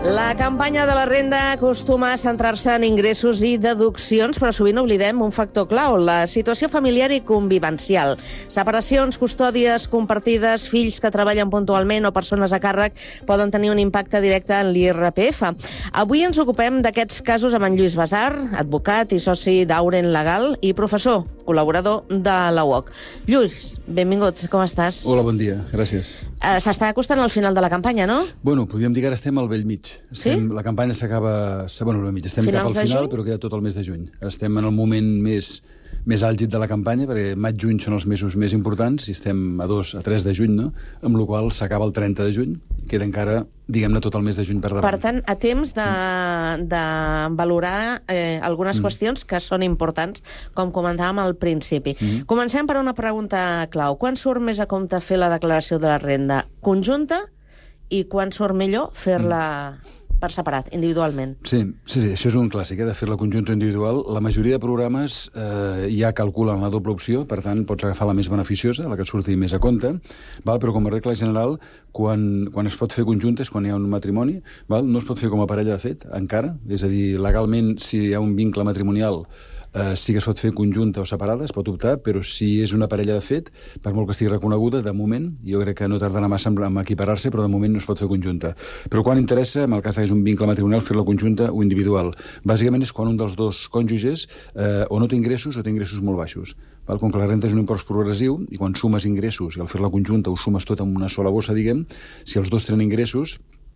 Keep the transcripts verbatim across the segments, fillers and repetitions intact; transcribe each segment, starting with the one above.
La campanya de la renda acostuma a centrar-se en ingressos i deduccions, però sovint oblidem un factor clau, la situació familiar i convivencial. Separacions, custòdies compartides, fills que treballen puntualment o persones a càrrec poden tenir un impacte directe en l'I R P F. Avui ens ocupem d'aquests casos amb en Lluís Basar, advocat i soci d'Auren Legal i professor, col·laborador de la U O C. Lluís, benvingut, com estàs? Hola, bon dia, gràcies. Uh, S'està acostant al final de la campanya, no? Bueno, podríem dir que ara estem al bell mig. Estem, Sí? La campanya s'acaba... Bueno, al bell mig. Estem Finals cap al de final, juny? però queda tot el mes de juny. Estem en el moment més, més àlgid de la campanya, perquè maig-juny són els mesos més importants, i estem a dos, a tres de juny, no? Amb la qual cosa s'acaba el trenta de juny, queda encara, diguem-ne, tot el mes de juny per davant. Per tant, a temps de, de valorar eh, algunes Mm. qüestions que són importants, com comentàvem al principi. Mm. Comencem per una pregunta clau. Quan surt més a compte fer la declaració de la renda conjunta i quan surt millor fer-la per separat, individualment? Sí, sí, sí, això és un clàssic, eh, de fer la conjunta individual. La majoria de programes eh, ja calculen la doble opció, per tant, pots agafar la més beneficiosa, la que et surti més a compte, val? Però com a regla general, quan, quan es pot fer conjunta és quan hi ha un matrimoni, val? No es pot fer com a parella de fet, encara, és a dir, legalment, si hi ha un vincle matrimonial, Uh, sí que es pot fer conjunta o separada, es pot optar, però si és una parella de fet, per molt que estigui reconeguda, de moment, jo crec que no tardarà massa en, en equiparar-se, però de moment no es pot fer conjunta. Però quan interessa, en el cas que és un vincle matrimonial, fer-la conjunta o individual. Bàsicament és quan un dels dos cònjuges eh, o no té ingressos o té ingressos molt baixos. Val? Com que la renta és un impost progressiu, i quan sumes ingressos i al fer-la conjunta ho sumes tot en una sola bossa, diguem, si els dos tenen ingressos,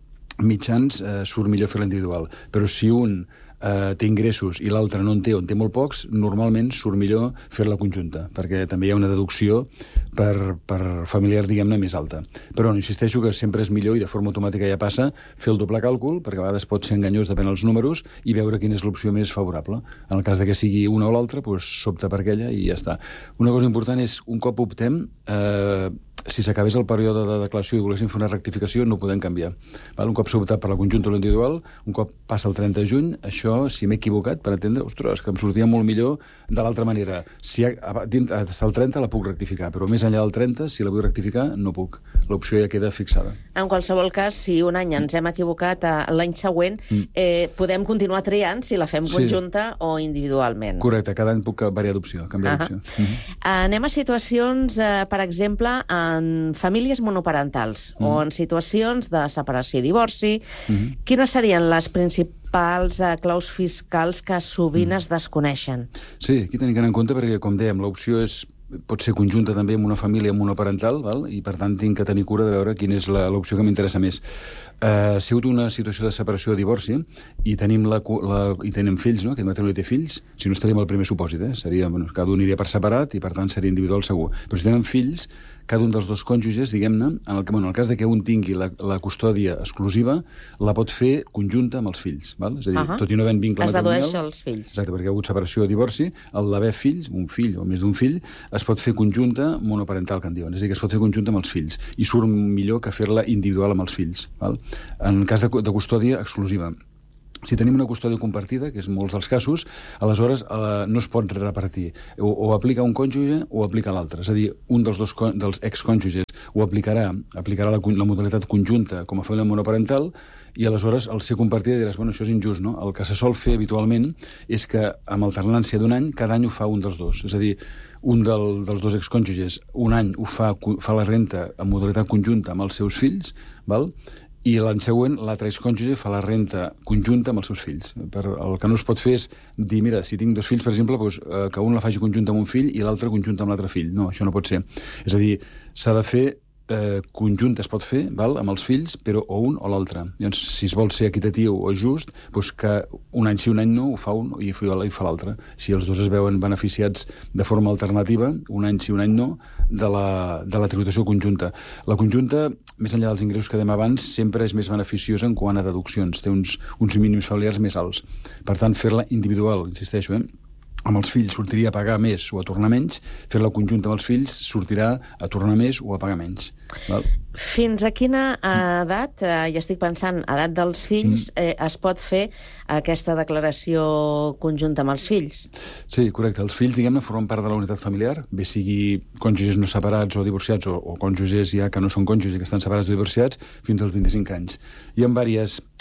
mitjans eh, surt millor fer-la individual. Però si un eh, té ingressos i l'altre no en té o en té molt pocs, normalment surt millor fer-la conjunta, perquè també hi ha una deducció per, per familiar, diguem-ne, més alta. Però no, insisteixo que sempre és millor, i de forma automàtica ja passa, fer el doble càlcul, perquè a vegades pot ser enganyós, depèn dels números, i veure quina és l'opció més favorable. En el cas de que sigui una o l'altra, doncs s'opta per aquella i ja està. Una cosa important és, un cop optem, eh, si s'acabés el període de declaració i volguéssim fer una rectificació, no ho podem canviar. Val? Un cop s'ha optat per la conjunta o l'individual, un cop passa el trenta de juny, això, si m'he equivocat, per entendre, ostres, que em sortia molt millor de l'altra manera. Si ha, està el trenta, la puc rectificar, però més enllà del trenta, si la vull rectificar, no puc. L'opció ja queda fixada. En qualsevol cas, si un any ens hem equivocat l'any següent, Mm. eh, podem continuar triant si la fem Sí. conjunta o individualment. Correcte, cada any puc variar d'opció, canviar Ah. d'opció. Mhm. Anem a situacions, eh, per exemple, en famílies monoparentals Mm. o en situacions de separació i divorci. Mhm. Quines serien les principals eh, claus fiscals que sovint es desconeixen? Sí, aquí tenim que anar en compte perquè, com dèiem, l'opció és pot ser conjunta també amb una família monoparental, val? I per tant tinc que tenir cura de veure quina és la- l'opció que m'interessa més. Uh, si hi ha hagut una situació de separació o divorci i tenim, la, la, i tenim fills, no? Aquest matrimoni té fills, si no estaríem al primer supòsit, eh? Seria, bueno, cada un iria per separat i per tant seria individual segur. Però si tenen fills, cada un dels dos cònjuges, diguem-ne, en el, que, bueno, en el cas de que un tingui la, la custòdia exclusiva, la pot fer conjunta amb els fills, val? És a dir, Uh-huh. tot i no havent vincle Es matrimonial... dedueix als fills. Exacte, perquè hi ha hagut separació o divorci, el d'haver fills, un fill o més d'un fill, es pot fer conjunta monoparental, que en diuen. És a dir, que es pot fer conjunta amb els fills. I surt millor que fer-la individual amb els fills. Val? En cas de, de custòdia exclusiva. Si tenim una custòdia compartida, que és molts dels casos, aleshores eh, no es pot repartir. O, o aplica un cònjuge o aplica l'altre. És a dir, un dels dos dels excònjuges ho aplicarà, aplicarà la, la modalitat conjunta com a família monoparental, i aleshores, al ser compartida, diràs, bueno, això és injust, no? El que se sol fer habitualment és que, amb alternància d'un any, cada any ho fa un dels dos. És a dir, un del, dels dos excònjuges un any ho fa, fa la renta en modalitat conjunta amb els seus fills, val? I l'any següent l'altre excònjuge fa la renta conjunta amb els seus fills. Per, el que no es pot fer és dir, mira, si tinc dos fills, per exemple, doncs, eh, que un la faci conjunta amb un fill i l'altre conjunta amb l'altre fill. No, això no pot ser. És a dir, s'ha de fer eh, conjunta, es pot fer, val? Amb els fills, però o un o l'altre. Llavors, si es vol ser equitatiu o just, doncs que un any sí, un any no, ho fa un i fa l'altre. Si els dos es veuen beneficiats de forma alternativa, un any sí, un any no, de la, de la tributació conjunta. La conjunta, més enllà dels ingressos que dèiem abans, sempre és més beneficiosa en quant a deduccions. Té uns, uns mínims familiars més alts. Per tant, fer-la individual, insisteixo, eh? Amb els fills sortiria a pagar més o a tornar menys, fer-la conjunta amb els fills sortirà a tornar més o a pagar menys. Val? Fins a quina edat, eh, ja estic pensant, edat dels fills, eh, es pot fer aquesta declaració conjunta amb els fills? Sí, correcte. Els fills, diguem-ne, formen part de la unitat familiar, bé sigui cònjuges no separats o divorciats, o, o cònjuges ja que no són cònjuges i que estan separats o divorciats, fins als vint-i-cinc anys. Hi ha diverses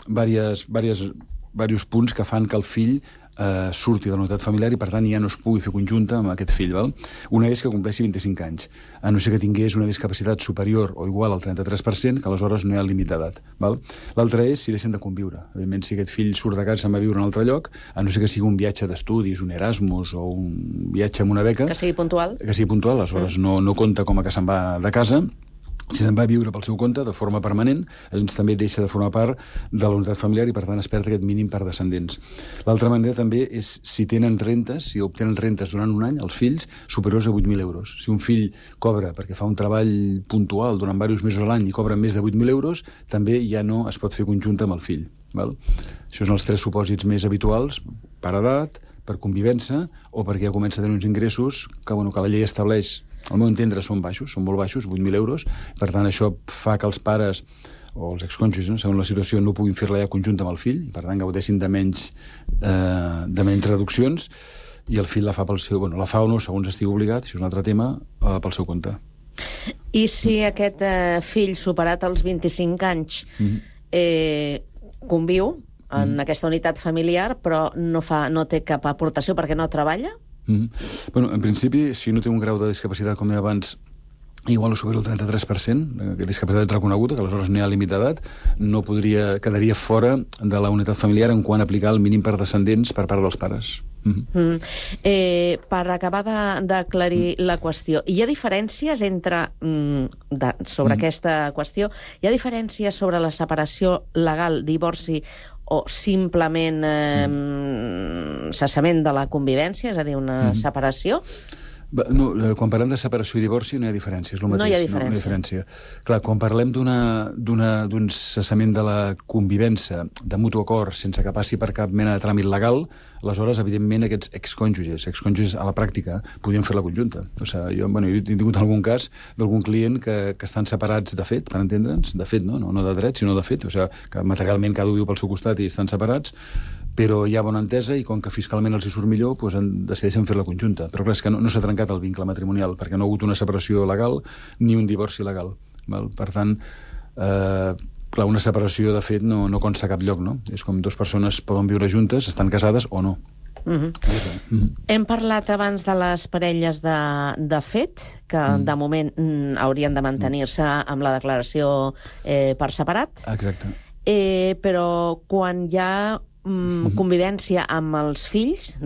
diversos, diversos, diversos punts que fan que el fill eh, surti de la unitat familiar i, per tant, ja no es pugui fer conjunta amb aquest fill. Val? Una és que compleixi vint-i-cinc anys, a no ser que tingués una discapacitat superior o igual al trenta-tres per cent, que aleshores no hi ha límit d'edat. L'altre és si deixen de conviure. Evidentment, si aquest fill surt de casa i se'n va a viure a un altre lloc, a no ser que sigui un viatge d'estudis, un Erasmus o un viatge amb una beca... Que sigui puntual. Que sigui puntual, aleshores mm. no, no compta com a que se'n va de casa. Si se'n va a viure pel seu compte, de forma permanent, llavors també deixa de formar part de la unitat familiar i, per tant, es perd aquest mínim per descendents. L'altra manera també és si tenen rentes, si obtenen rentes durant un any, els fills, superiors a vuit mil euros. Si un fill cobra perquè fa un treball puntual durant diversos mesos a l'any i cobra més de vuit mil euros, també ja no es pot fer conjunta amb el fill. Val? Això són els tres supòsits més habituals, per edat, per convivència o perquè ja comença a tenir uns ingressos que, bueno, que la llei estableix. Al meu entendre són baixos, són molt baixos, vuit mil euros. Per tant, això fa que els pares o els excònjuges, no, segons la situació, no puguin fer-la ja conjunta amb el fill, i per tant gaudeixin de menys, eh, de menys reduccions, i el fill la fa pel seu... Bueno, la fa o no, segons estigui obligat, això és un altre tema, eh, pel seu compte. I si aquest eh, fill, superat els vint-i-cinc anys, mm-hmm. eh, conviu en mm. aquesta unitat familiar, però no, fa, no té cap aportació perquè no treballa? Mm-hmm. Bueno, en principi, si no té un grau de discapacitat, com deia abans, igual ho supera el trenta-tres per cent, que discapacitat reconeguda, que aleshores no hi ha límit d'edat, no podria, quedaria fora de la unitat familiar en quant a aplicar el mínim per descendents per part dels pares. Mm-hmm. Mm. Eh, per acabar d'aclarir mm. la qüestió, hi ha diferències entre mm, de, sobre mm. aquesta qüestió? Hi ha diferències sobre la separació legal, divorci o simplement eh, mm. cessament de la convivència, és a dir, una mm. separació? No, quan parlem de separació i divorci no hi ha diferència, és el mateix. No hi ha diferència. No, no hi ha diferència. Clar, quan parlem d'un cessament de la convivència de mutu acord sense que passi per cap mena de tràmit legal, aleshores, evidentment, aquests excònjuges, excònjuges a la pràctica, podien fer la conjunta. O sigui, jo, bueno, jo he tingut algun cas d'algun client que, que estan separats de fet, per entendre'ns, de fet, no? no? No de dret, sinó de fet, o sigui, que materialment cada un viu pel seu costat i estan separats, però hi ha bona entesa i com que fiscalment els hi surt millor, doncs decideixen fer la conjunta. Però clar, és que no, no s'ha trencat el vincle matrimonial, perquè no ha hagut una separació legal ni un divorci legal. Val? Per tant, eh, clar, una separació, de fet, no, no consta a cap lloc, no? És com dues persones poden viure juntes, estan casades o no. Uh-huh. Uh-huh. Hem parlat abans de les parelles de, de fet, que uh-huh. de moment mm, haurien de mantenir-se amb la declaració eh, per separat. Exacte. Eh, però quan hi ha mm, convivència amb els fills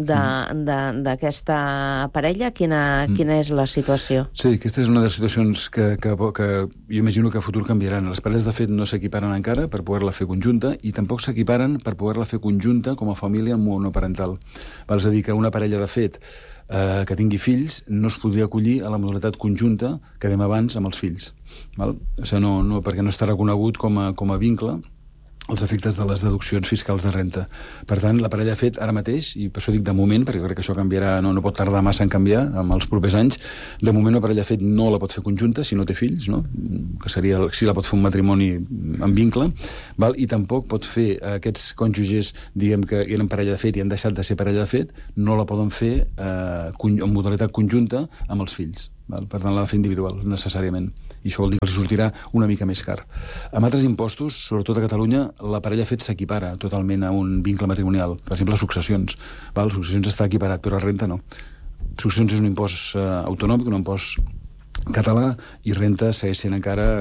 d'aquesta parella, quina, quina és la situació? Sí, aquesta és una de les situacions que, que, que jo imagino que a futur canviaran. Les parelles, de fet, no s'equiparen encara per poder-la fer conjunta i tampoc s'equiparen per poder-la fer conjunta com a família monoparental. Val? És a dir, que una parella, de fet, eh, que tingui fills no es podria acollir a la modalitat conjunta que dèiem abans amb els fills. Val? O sigui, no, no, perquè no està reconegut com a, com a vincle els efectes de les deduccions fiscals de renta. Per tant, la parella ha fet ara mateix, i per això dic de moment, perquè crec que això canviarà, no, no pot tardar massa en canviar amb els propers anys, de moment una parella ha fet no la pot fer conjunta si no té fills, no? Que seria, si la pot fer un matrimoni en vincle, val? I tampoc pot fer aquests cònjuges, diguem que eren parella de fet i han deixat de ser parella de fet, no la poden fer eh, en modalitat conjunta amb els fills. Val? Per tant, l'ha de fer individual, necessàriament. I això vol dir que els sortirà una mica més car. Amb altres impostos, sobretot a Catalunya, la parella fet s'equipara totalment a un vincle matrimonial. Per exemple, successions. Val? Successions està equiparat, però renta no. Successions és un impost eh, autonòmic, un impost català, i renta segueix sent encara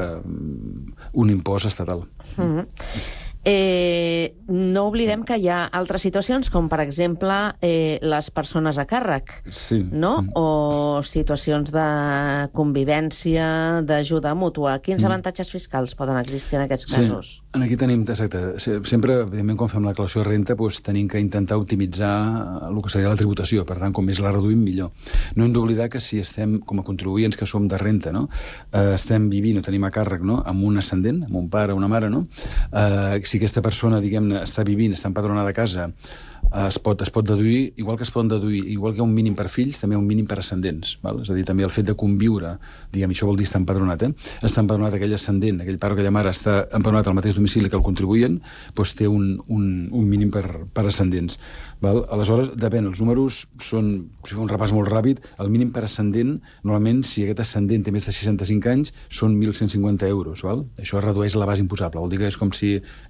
eh, un impost estatal. Mm-hmm. Eh, no oblidem que hi ha altres situacions, com per exemple eh, les persones a càrrec, sí. no? O situacions de convivència, d'ajuda mútua. Quins mm. avantatges fiscals poden existir en aquests casos? Sí. Aquí tenim, exacte, sempre, evidentment, quan fem la declaració de renta, doncs, tenim que intentar optimitzar el que seria la tributació. Per tant, com més la reduïm, millor. No hem d'oblidar que si estem, com a contribuents que som de renta, no? eh, estem vivint o tenim a càrrec, no? Amb un ascendent, amb un pare o una mare, no? Eh, si aquesta persona, diguem-ne, està vivint, està empadronada a casa, es pot, es pot deduir, igual que es poden deduir, igual que hi ha un mínim per fills, també hi ha un mínim per ascendents. Val? És a dir, també el fet de conviure, diguem, això vol dir estar empadronat, eh? Està empadronat aquell ascendent, aquell pare o aquella mare està empadronat al mateix domicili que el contribuent, doncs té un, un, un mínim per, per ascendents. Val? Aleshores, depèn, els números són, si fa un repàs molt ràpid, el mínim per ascendent, normalment, si aquest ascendent té més de seixanta-cinc anys, són mil cent cinquanta euros. Val? Això redueix la base imposable, vol dir que és com si hagués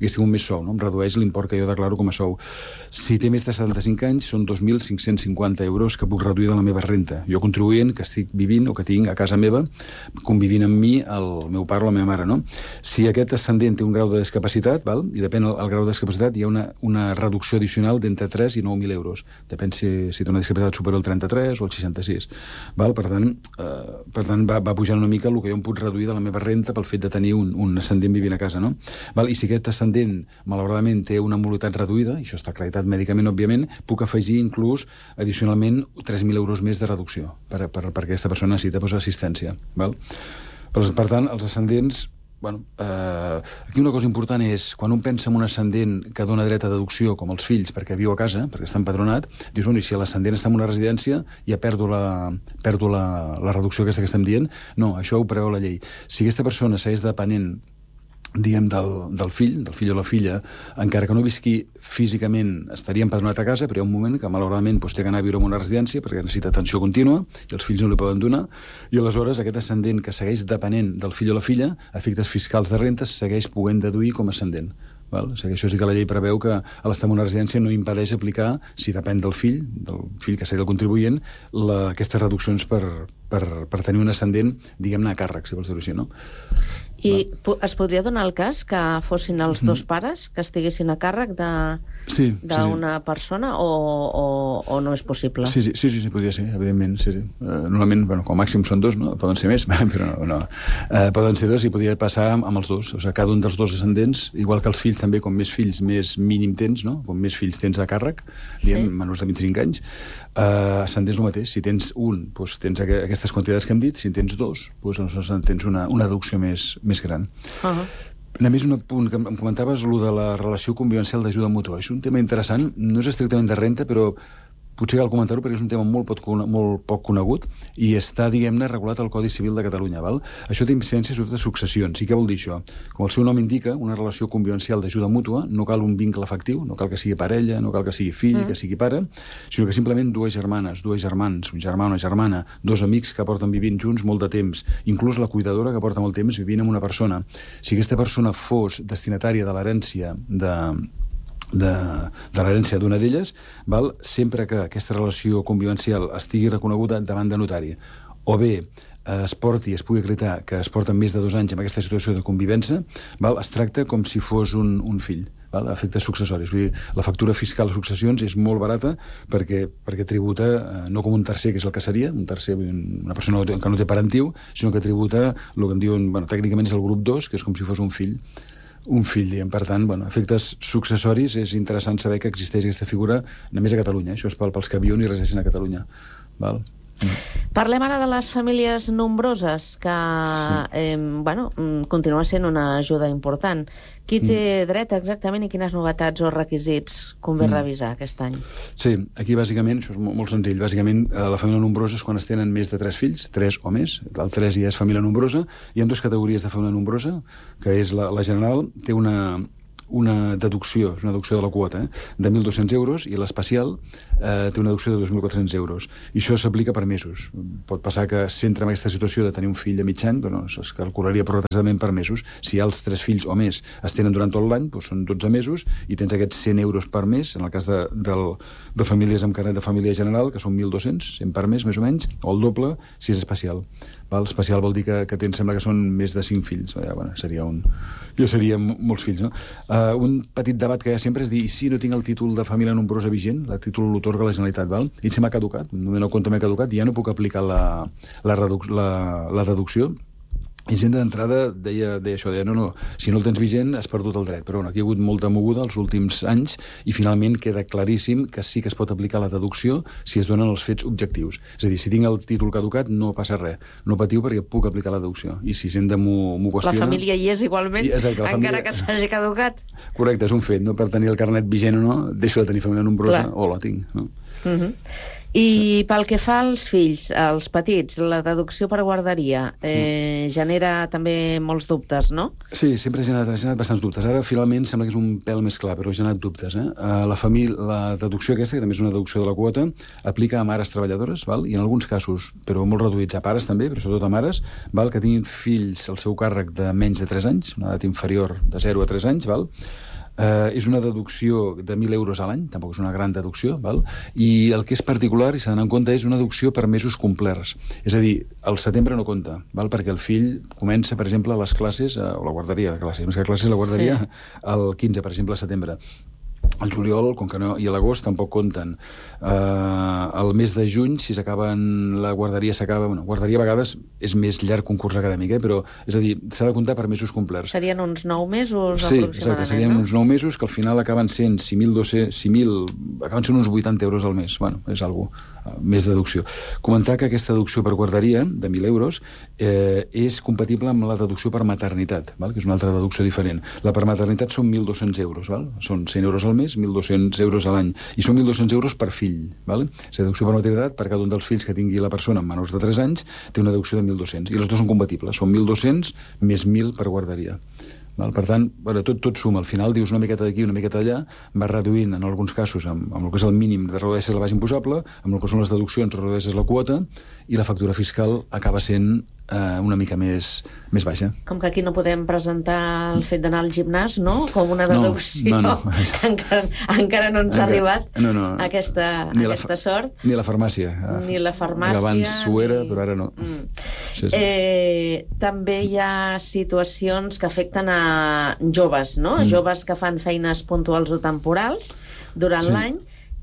hagués tingut més sou, no? Em redueix l'import que jo declaro com a sou. Si té més de setanta-cinc anys, són dos mil cinc-cents cinquanta euros que puc reduir de la meva renta. Jo contribuent que estic vivint o que tinc a casa meva, convivint amb mi el meu pare o la meva mare, no? Si aquest ascendent té un grau de discapacitat, val? I depèn del grau de discapacitat, hi ha una, una reducció addicional d'entre tres i nou mil euros. Depèn si, si té una discapacitat superior al trenta-tres o al seixanta-sis. Val? Per tant, eh, per tant va, va pujant una mica el que jo em puc reduir de la meva renta pel fet de tenir un, un ascendent vivint a casa, no? Val? I si aquest ascendent, malauradament, té una mobilitat reduïda, i això està acreditat mèdicament, òbviament, puc afegir inclús addicionalment tres mil euros més de reducció per, per, per aquesta persona necessita pues, assistència. Val? Per, per tant, els ascendents... Bueno, eh, aquí una cosa important és, quan un pensa en un ascendent que dona dret a deducció, com els fills, perquè viu a casa, perquè està empadronat, dius, bueno, i si l'ascendent està en una residència, ja perdo la, perdo la, la reducció aquesta que estem dient? No, això ho preveu la llei. Si aquesta persona segueix depenent diguem, del, del fill, del fill o la filla, encara que no visqui físicament, estaria empadronat a casa, però hi ha un moment que malauradament doncs, té que anar a viure en una residència perquè necessita atenció contínua i els fills no li poden donar, i aleshores aquest ascendent que segueix depenent del fill o la filla, a efectes fiscals de rentes, segueix podent deduir com a ascendent. Val? O sigui, això sí que la llei preveu que a l'estar en una residència no impedeix aplicar, si depèn del fill, del fill que seria el contribuent, la, aquestes reduccions per, per, per tenir un ascendent, diguem-ne, a càrrec, si vols dir-ho així, no? I es podria donar el cas que fossin els dos pares que estiguessin a càrrec d'una sí, sí, sí. persona o, o, o no és possible? Sí, sí, sí, sí, sí podria ser, evidentment. Sí, sí. Uh, normalment, bueno, com a màxim són dos, no? Poden ser més, però no. no. Uh, poden ser dos i podria passar amb, amb els dos. O sigui, cada un dels dos ascendents, igual que els fills també, com més fills, més mínim tens, no? Com més fills tens a càrrec, diguem, sí. menors de vint-i-cinc anys, uh, ascendents el mateix. Si tens un, doncs tens aquestes quantitats que hem dit, si en tens dos, doncs tens una, una deducció més més gran. Uh-huh. A més, un punt que em comentaves, el de la relació convivencial d'ajuda mútua. És un tema interessant, no és estrictament de renta, però potser cal comentar-ho perquè és un tema molt poc, molt poc conegut i està, diguem-ne, regulat al Codi Civil de Catalunya. Val? Això té incidència sobre de successions. I què vol dir això? Com el seu nom indica, una relació convivencial d'ajuda mútua, no cal un vincle afectiu, no cal que sigui parella, no cal que sigui fill, mm. que sigui pare, sinó que simplement dues germanes, dues germans, un germà, una germana, dos amics que porten vivint junts molt de temps, inclús la cuidadora que porta molt temps vivint amb una persona. Si aquesta persona fos destinatària de l'herència de de, de l'herència d'una d'elles, val, sempre que aquesta relació convivencial estigui reconeguda davant de notari, o bé es porti, es pugui acreditar que es porten més de dos anys en aquesta situació de convivència, val, es tracta com si fos un, un fill, val, a efectes successoris. Vull dir, la factura fiscal de successions és molt barata perquè, perquè tributa eh, no com un tercer, que és el que seria, un tercer, una persona que no té parentiu, sinó que tributa el que en diuen, bueno, tècnicament és el grup dos, que és com si fos un fill. Un fill, diguem. Per tant, bueno, efectes successoris, és interessant saber que existeix aquesta figura només a Catalunya. Això és pels que viuen i resideixen a Catalunya. Val? Mm. Parlem ara de les famílies nombroses, que sí. eh, bueno, continua sent una ajuda important. Qui té mm. dret exactament i quines novetats o requisits convé mm. revisar aquest any? Sí, aquí bàsicament, això és molt, molt senzill, bàsicament la família nombrosa és quan es tenen més de tres fills, tres o més, el tres ja és família nombrosa. Hi ha dues categories de família nombrosa, que és la, la general, té una... una deducció, és una deducció de la quota, eh, de mil dos-cents euros, i l'especial eh, té una deducció de dos mil quatre-cents euros. I això s'aplica per mesos. Pot passar que s'entra en aquesta situació de tenir un fill de mig any, però no, es calcularia progressivament per mesos. Si hi ha els tres fills o més es tenen durant tot l'any, doncs són dotze mesos, i tens aquests cent euros per mes, en el cas de, de, de famílies amb carnet de família general, que són mil dos-cents, cent per mes, més o menys, o el doble, si és especial. Val? Especial vol dir que, que tens, sembla que són més de cinc fills. Ja, bueno, seria un... Jo seria molts fills, no? Uh, un petit debat que hi ha sempre és dir, si no tinc el títol de família nombrosa vigent, el títol l'otorga la Generalitat, val? I si m'ha caducat, només no compte m'ha caducat, ja no puc aplicar la, la, reduc la, la deducció. I gent d'entrada deia, deia això, deia, no, no, si no el tens vigent has perdut el dret. Però bueno, aquí hi ha hagut molta moguda els últims anys i finalment queda claríssim que sí que es pot aplicar la deducció si es donen els fets objectius. És a dir, si tinc el títol caducat no passa res. No patiu perquè puc aplicar la deducció. I si gent de m'ho qüestiona... La família hi és igualment, I, exacte, encara família... que s'hagi caducat. Correcte, és un fet. No? Per tenir el carnet vigent o no, deixo de tenir família nombrosa Clar. o la tinc. No? Uh-huh. I pel que fa als fills, als petits, la deducció per guarderia eh, mm. genera també molts dubtes, no? Sí, sempre ha generat, ha generat bastants dubtes. Ara, finalment, sembla que és un pèl més clar, però ha generat dubtes. Eh? La, família, la deducció aquesta, que també és una deducció de la quota, aplica a mares treballadores, val? I en alguns casos, però molt reduïts, a pares també, però sobretot a mares, val? Que tinguin fills al seu càrrec de menys de tres anys, una edat inferior de zero a tres anys, val? eh, és una deducció de mil euros a l'any, tampoc és una gran deducció, val? I el que és particular, i s'ha d'anar en compte, és una deducció per mesos complerts. És a dir, el setembre no compta, val? Perquè el fill comença, per exemple, les classes, eh, o la guarderia, la classe, més que classes, la guarderia, sí. el quinze, per exemple, de setembre. El juliol, com que no, i l'agost tampoc compten. Uh, el mes de juny, si s'acaben, la guarderia s'acaba... Bueno, guarderia a vegades és més llarg que un curs acadèmic, eh? Però, és a dir, s'ha de comptar per mesos complerts. Serien uns nou mesos, sí, aproximadament, exacte, serien no? uns nou mesos que al final acaben sent sis mil dos-cents, sis mil, acaben sent uns vuitanta euros al mes. Bueno, és algo uh, més deducció. Comentar que aquesta deducció per guarderia, de mil euros, eh, és compatible amb la deducció per maternitat, val? Que és una altra deducció diferent. La per maternitat són mil dos-cents euros, val? Són cent euros al mes, mil dos-cents euros a l'any, i són mil dos-cents euros per fill, val? La deducció per maternitat, per cada un dels fills que tingui la persona amb menors de tres anys, té una deducció de mil dos-cents, i les dues són compatibles, són mil dos-cents més mil per guarderia. Val? Per tant, bueno, tot, tot suma. Al final dius una miqueta d'aquí, una miqueta d'allà, va reduint, en alguns casos, amb, amb el que és el mínim de redueixes la base imposable, amb el que són les deduccions redueixes la quota, i la factura fiscal acaba sent eh, una mica més, més baixa. Com que aquí no podem presentar el fet d'anar al gimnàs, no? Com una deducció. No, no, no. encara, encara no ens encara, ha arribat no, no. aquesta, aquesta fa, sort. Ni la farmàcia. Ni la farmàcia. Abans ho era, ni... però ara no. Mm. Sí, sí. Eh, també hi ha situacions que afecten a joves, no? Mm. Joves que fan feines puntuals o temporals durant sí. l'any.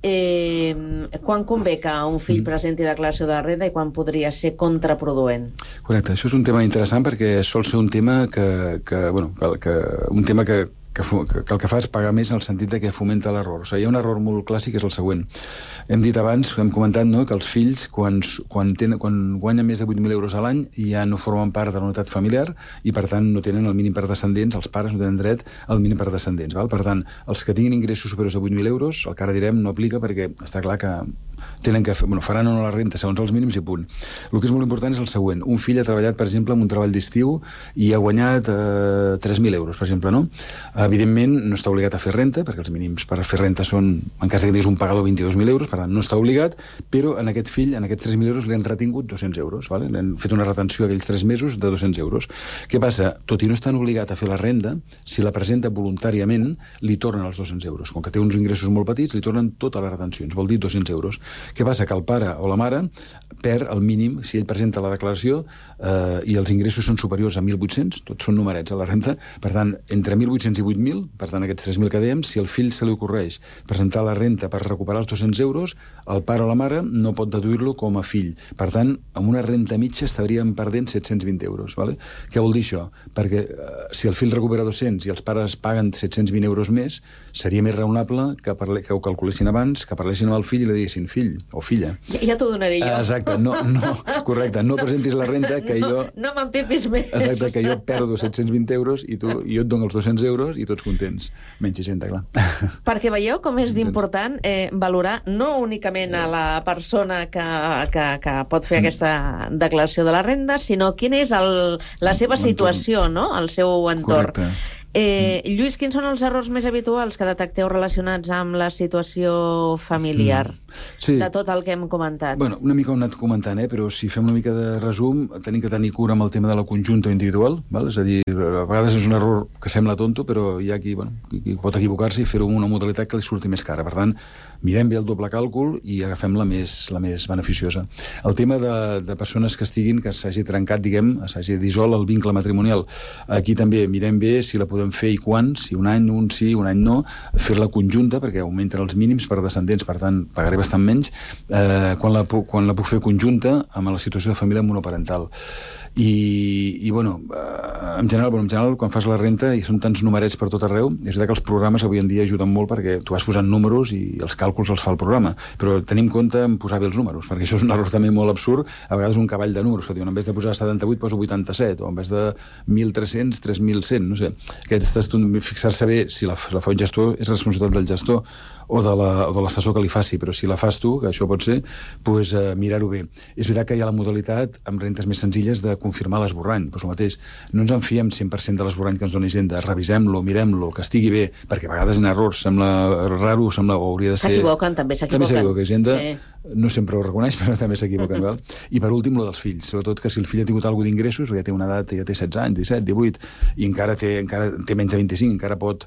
Eh, quan convé que un fill mm. presenti declaració de la renda i quan podria ser contraproduent? Correcte, això és un tema interessant perquè sol ser un tema que, que, bueno, que, que un tema que Que, que, que el que fa és pagar més en el sentit de que fomenta l'error. O sigui, hi ha un error molt clàssic, que és el següent. Hem dit abans, hem comentat, no?, que els fills, quan, quan, tenen, quan guanyen més de vuit mil euros a l'any, ja no formen part de la unitat familiar i, per tant, no tenen el mínim per descendents, els pares no tenen dret al mínim per descendents. Val? Per tant, els que tinguin ingressos superiors a vuit mil euros, el que ara direm no aplica perquè està clar que tenen que fer, bueno, faran o no la renta segons els mínims i punt. El que és molt important és el següent. Un fill ha treballat, per exemple, en un treball d'estiu i ha guanyat eh, tres mil euros, per exemple, no? Evidentment, no està obligat a fer renta, perquè els mínims per fer renta són, en cas que tinguis un pagador, vint-i-dos mil euros, per tant, no està obligat, però en aquest fill, en aquests tres mil euros, li han retingut dos-cents euros, vale? Li han fet una retenció aquells tres mesos de dos-cents euros. Què passa? Tot i no estan obligat a fer la renda, si la presenta voluntàriament, li tornen els dos-cents euros. Com que té uns ingressos molt petits, li tornen totes les retencions, vol dir dos-cents euros. Què passa? Que el pare o la mare perd el mínim, si ell presenta la declaració eh, i els ingressos són superiors a mil vuit-cents, tots són numerets a la renta, per tant, entre mil vuit-cents i vuit mil, per tant, aquests tres mil que dèiem, si el fill se li ocorreix presentar la renta per recuperar els dos-cents euros, el pare o la mare no pot deduir-lo com a fill. Per tant, amb una renta mitja estaríem perdent set-cents vint euros. Vale? Què vol dir això? Perquè eh, si el fill recupera dos-cents i els pares paguen set-cents vint euros més, seria més raonable que, parle, que ho calculessin abans, que parlessin amb el fill i li diguessin fill o filla. Ja, ja t'ho donaré jo. Exacte, no, no, correcte, no, no presentis la renta que no, jo... No m'empepis més. Exacte, que jo perdo set-cents vint euros i, tu, i jo et dono els dos-cents euros i tots contents. Menys seixanta, clar. Perquè veieu com és d'important eh, valorar no únicament a la persona que, que, que pot fer aquesta declaració de la renda, sinó quina és el, la seva situació, no?, el seu entorn. Correcte. Eh, Lluís, quins són els errors més habituals que detecteu relacionats amb la situació familiar? Sí. De tot el que hem comentat. Bueno, una mica ho hem anat comentant, eh? Però si fem una mica de resum, tenim que tenir cura amb el tema de la conjunta individual, val? És a dir, a vegades és un error que sembla tonto, però hi ha qui, bueno, qui pot equivocar-se i fer-ho amb una modalitat que li surti més cara. Per tant, mirem bé el doble càlcul i agafem la més, la més beneficiosa. El tema de, de persones que estiguin, que s'hagi trencat, diguem, s'hagi dissolt el vincle matrimonial. Aquí també mirem bé si la podem fer i quan, si un any un sí, un any no, fer-la conjunta, perquè augmenten els mínims per descendents, per tant, pagaré bastant menys, eh, quan, la, quan la puc fer conjunta amb la situació de família monoparental. I, i bueno, eh, en general, bueno, en general, quan fas la renta i són tants numerets per tot arreu, és veritat que els programes avui en dia ajuden molt perquè tu vas posant números i els càlculs els fa el programa, però tenim compte en posar bé els números, perquè això és un error també molt absurd, a vegades un cavall de números, que diuen, en vez de posar setanta-vuit poso vuitanta-set, o en vez de mil tres-cents, tres mil cent, no sé. Aquest, fixar-se bé si la, la fa un gestor és responsabilitat del gestor o de l'assessor que li faci, però si la fas tu, que això pot ser, doncs eh, mirar-ho bé. És veritat que hi ha la modalitat amb rentes més senzilles de confirmar l'esborrany, però el mateix, no ens en fiem cent per cent de l'esborrany que ens doni Hisenda, revisem-lo, mirem-lo, que estigui bé, perquè a vegades en errors sembla raro, sembla, o hauria de ser... S'equivoquen, també s'equivoquen. També s'equivoca, Hisenda sí. No sempre ho reconeix, però també s'equivoquen, val? I per últim, lo dels fills, sobretot que si el fill ha tingut alguna d'ingressos, perquè té una edat, ja té setze anys, disset, divuit, i encara té, encara té menys de vint-i-cinc, encara pot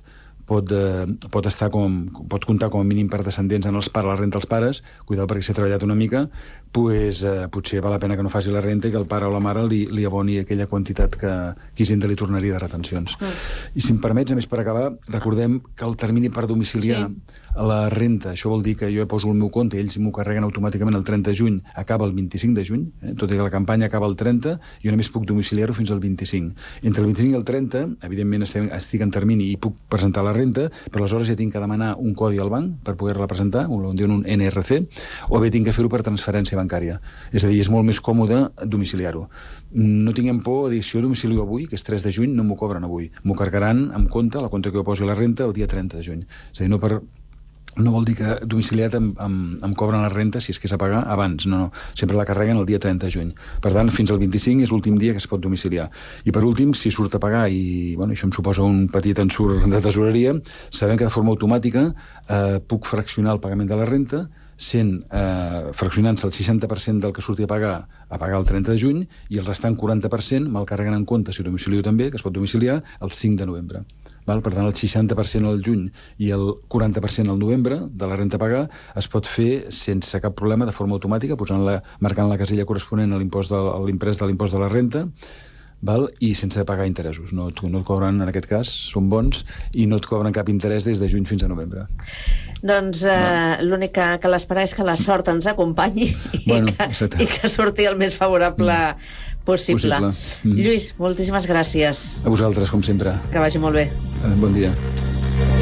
pot, eh, pot, estar com, pot comptar com a mínim per descendents en els pares, la renta als pares, cuidado perquè s'ha treballat una mica, pues, eh, potser val la pena que no faci la renta i que el pare o la mare li, li aboni aquella quantitat que, que Hisenda li tornaria de retencions. Mm. I si em permets, a més per acabar, recordem que el termini per domiciliar sí. a la renta, això vol dir que jo poso el meu compte i ells m'ho carreguen automàticament el trenta de juny, acaba el vint-i-cinc de juny, eh? tot i que la campanya acaba el trenta, jo només puc domiciliar-ho fins al vint-i-cinc. Entre el vint-i-cinc i el trenta, evidentment estem, estic en termini i puc presentar la renta, però aleshores ja tinc que demanar un codi al banc per poder-la presentar, on diuen un N R C, o bé tinc que fer-ho per transferència bancària. És a dir, és molt més còmode domiciliar-ho. No tinguem por a dir, si jo domicilio avui, que és tres de juny, no m'ho cobren avui. M'ho carregaran amb compte, la compte que jo posi la renta, el dia trenta de juny. És a dir, no per... No vol dir que domiciliat em, em, em cobren la renta, si és que és a pagar, abans. No, no. Sempre la carreguen el dia trenta de juny. Per tant, fins al vint-i-cinc és l'últim dia que es pot domiciliar. I per últim, si surt a pagar, i bueno, això em suposa un petit ensurt de tesoreria, sabem que de forma automàtica eh, puc fraccionar el pagament de la renta, sent eh, fraccionant-se el seixanta per cent del que surti a pagar a pagar el trenta de juny i el restant quaranta per cent me'l carreguen en compte, si domicilio també, que es pot domiciliar, el cinc de novembre. Val? Per tant, el seixanta per cent al juny i el quaranta per cent al novembre de la renta a pagar es pot fer sense cap problema, de forma automàtica, posant la, marcant la casella corresponent a l'impost de, a l'imprès de l'impost de la renta, val? I sense pagar interessos. No, no et cobren, en aquest cas, són bons, i no et cobren cap interès des de juny fins a novembre. Doncs eh, l'únic que, que l'esperar és que la sort ens acompanyi bueno, i, que, i que surti el més favorable mm. possible. possible. Mm. Lluís, moltíssimes gràcies. A vosaltres, com sempre. Que vagi molt bé. Bon dia.